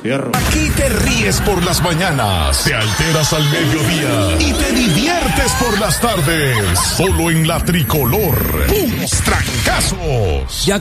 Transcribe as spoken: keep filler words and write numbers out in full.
Fierro. Aquí te ríes por las mañanas, te alteras al mediodía y te diviertes por las tardes. Solo en la Tricolor. ¡Puros trancazos! Ya